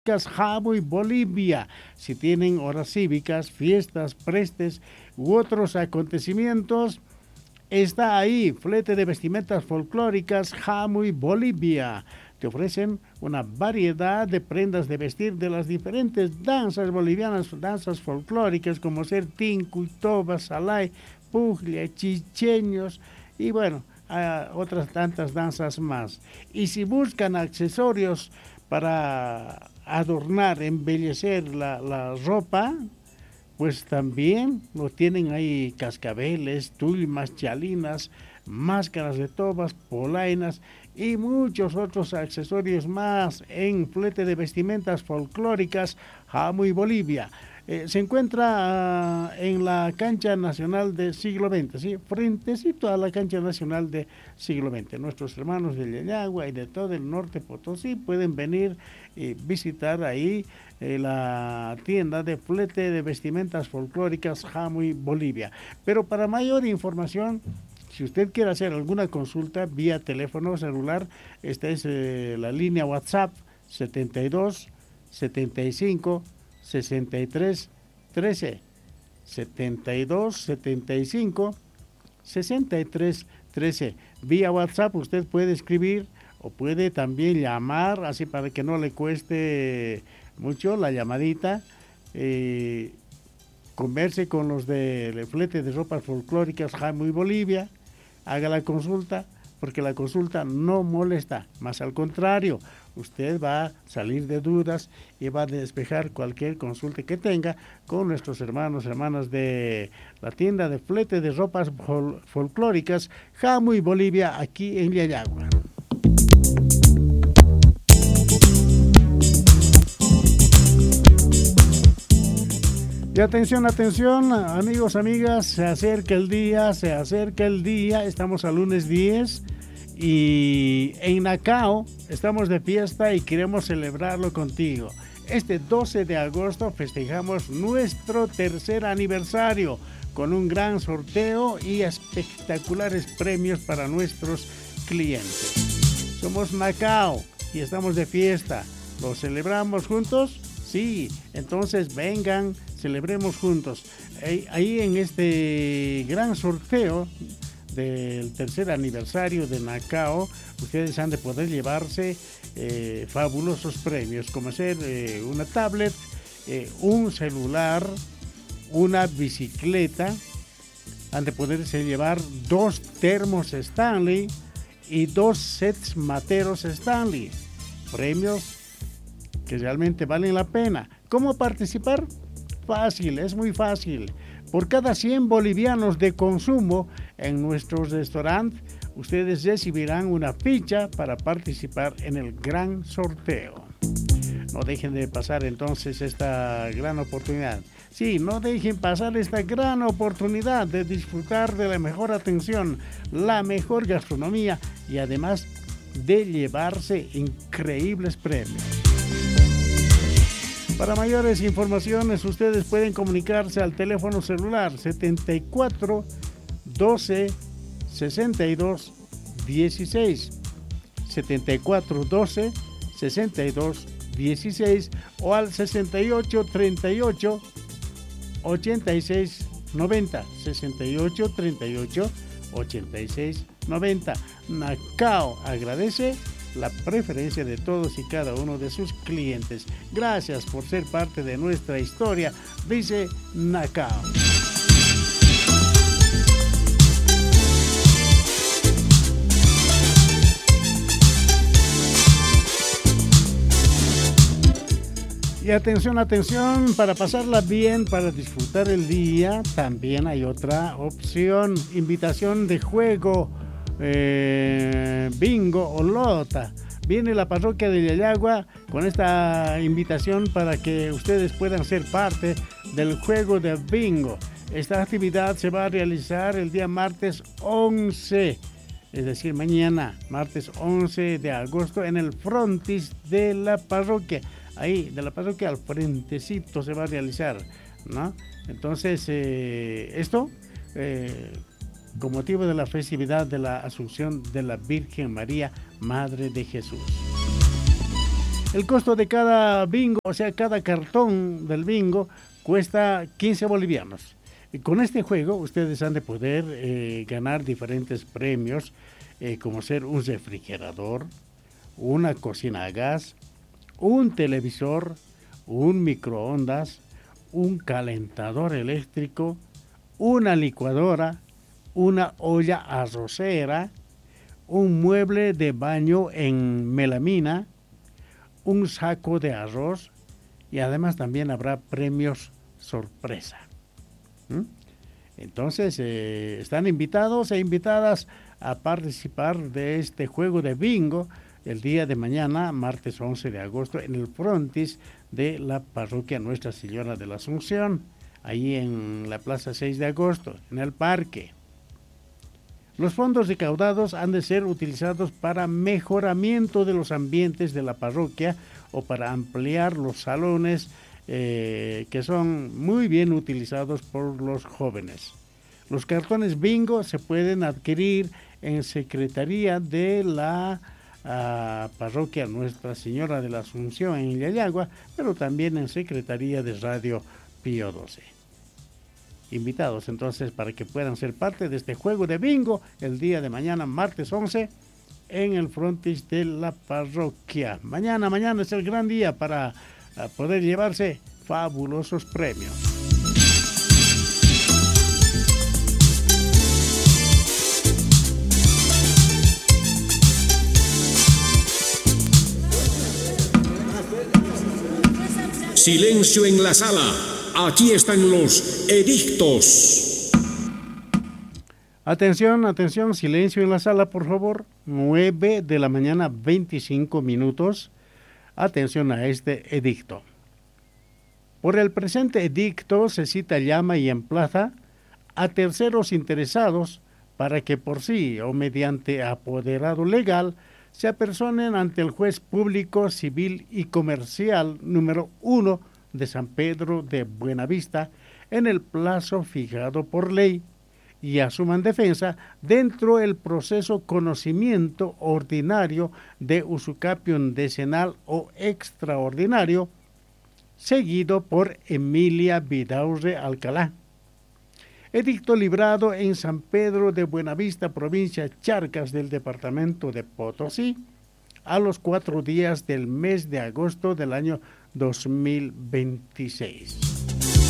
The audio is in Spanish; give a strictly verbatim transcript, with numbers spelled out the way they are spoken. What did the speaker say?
Jabo y Bolivia. Si tienen horas cívicas, fiestas, prestes u otros acontecimientos, está ahí, flete de vestimentas folclóricas Jamuy Bolivia. Te ofrecen una variedad de prendas de vestir de las diferentes danzas bolivianas, danzas folclóricas como ser tinku, toba, salay, puglia, chicheños y bueno, uh, otras tantas danzas más. Y si buscan accesorios para adornar, embellecer la, la ropa, pues también lo tienen ahí cascabeles, tulmas, chalinas, máscaras de tobas, polainas y muchos otros accesorios más en flete de vestimentas folclóricas Jamuy Bolivia. Eh, se encuentra uh, en la cancha nacional de siglo veinte, ¿sí? Frentecito a la cancha nacional de siglo veinte. Nuestros hermanos de Yayagua y de todo el norte Potosí pueden venir y visitar ahí eh, la tienda de flete de vestimentas folclóricas Jamuy Bolivia. Pero para mayor información, si usted quiere hacer alguna consulta vía teléfono celular, esta es eh, la línea WhatsApp setenta y dos, setenta y cinco, sesenta y tres, trece, setenta y dos, setenta y cinco, sesenta y tres, trece. Vía WhatsApp usted puede escribir o puede también llamar, así para que no le cueste mucho la llamadita. Eh, converse con los de flete de ropas folclóricas Jamuy Bolivia, haga la consulta, porque la consulta no molesta, más al contrario, usted va a salir de dudas y va a despejar cualquier consulta que tenga con nuestros hermanos y hermanas de la tienda de flete de ropas fol folclóricas Jamuy Bolivia, aquí en Yayagua. Y atención, atención, amigos, amigas, se acerca el día, se acerca el día, estamos a lunes diez y en Nacao estamos de fiesta y queremos celebrarlo contigo. Este doce de agosto festejamos nuestro tercer aniversario con un gran sorteo y espectaculares premios para nuestros clientes. Somos Nacao y estamos de fiesta. ¿Lo celebramos juntos? Sí, entonces vengan, celebremos juntos. Ahí, ahí en este gran sorteo del tercer aniversario de Nacao, ustedes han de poder llevarse eh, fabulosos premios, como ser eh, una tablet, eh, un celular, una bicicleta, han de poderse llevar dos termos Stanley y dos sets materos Stanley. Premios que realmente valen la pena. ¿Cómo participar? Fácil, es muy fácil. Por cada cien bolivianos de consumo en nuestro restaurante, ustedes recibirán una ficha para participar en el gran sorteo. No dejen de pasar entonces esta gran oportunidad. Sí, no dejen pasar esta gran oportunidad de disfrutar de la mejor atención, la mejor gastronomía y además de llevarse increíbles premios. Para mayores informaciones, ustedes pueden comunicarse al teléfono celular setenta y cuatro, doce, sesenta y dos, dieciséis, setenta y cuatro, doce, sesenta y dos, dieciséis o al sesenta y ocho, treinta y ocho, ochenta y seis, noventa, sesenta y ocho, treinta y ocho, ochenta y seis, noventa. Nacao agradece la preferencia de todos y cada uno de sus clientes. Gracias por ser parte de nuestra historia, dice Nacao. Y atención, atención, para pasarla bien, para disfrutar el día, también hay otra opción, invitación de juego. Eh, bingo o lota. Viene la parroquia de Yayagua con esta invitación para que ustedes puedan ser parte del juego de bingo. Esta actividad se va a realizar el día martes once, es decir, mañana, martes once de agosto, en el frontis de la parroquia. Ahí, de la parroquia al frentecito se va a realizar, ¿no? Entonces, eh, esto... Eh, con motivo de la festividad de la Asunción de la Virgen María, Madre de Jesús. El costo de cada bingo, o sea, cada cartón del bingo, cuesta quince bolivianos. Y con este juego ustedes han de poder eh, ganar diferentes premios, eh, como ser un refrigerador, una cocina a gas, un televisor, un microondas, un calentador eléctrico, una licuadora, una olla arrocera, un mueble de baño en melamina, un saco de arroz y además también habrá premios sorpresa. ¿Mm? Entonces eh, están invitados e invitadas a participar de este juego de bingo el día de mañana, martes once de agosto, en el frontis de la parroquia Nuestra Señora de la Asunción, ahí en la plaza seis de agosto, en el parque. Los fondos recaudados han de ser utilizados para mejoramiento de los ambientes de la parroquia o para ampliar los salones eh, que son muy bien utilizados por los jóvenes. Los cartones bingo se pueden adquirir en Secretaría de la uh, Parroquia Nuestra Señora de la Asunción en Illallagua, pero también en Secretaría de Radio Pío doce. Invitados entonces para que puedan ser parte de este juego de bingo el día de mañana, martes once, en el frontis de la parroquia. Mañana, mañana es el gran día para uh, poder llevarse fabulosos premios. Silencio en la sala. Aquí están los edictos. Atención, atención, silencio en la sala, por favor. nueve de la mañana, veinticinco minutos. Atención a este edicto. Por el presente edicto se cita, llama y emplaza a terceros interesados para que por sí o mediante apoderado legal se apersonen ante el juez público civil y comercial número uno de San Pedro de Buenavista en el plazo fijado por ley y asuman defensa dentro del proceso conocimiento ordinario de usucapión decenal o extraordinario, seguido por Emilia Vidaurre Alcalá. Edicto librado en San Pedro de Buenavista, provincia Charcas del departamento de Potosí, a los cuatro días del mes de agosto del año dos mil veintiséis.